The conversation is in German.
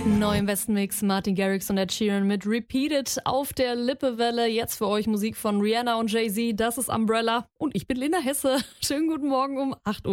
Neu im Westenmix, Martin Garrix und Ed Sheeran mit Repeated auf der Lippewelle. Jetzt für euch Musik von Rihanna und Jay-Z. Das ist Umbrella und ich bin Lena Hesse. Schönen guten Morgen um 8 Uhr.